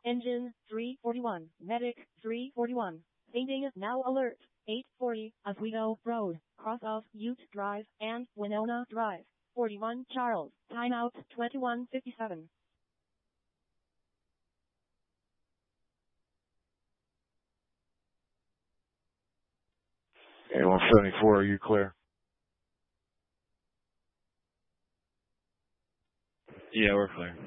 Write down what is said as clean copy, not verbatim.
Engine 341, Medic 341. Painting now alert. 840 Oswego Road, cross of Ute Drive and Winona Drive. 41 Charles, timeout 21:57. Okay, 174, are you clear? Yeah, we're clear.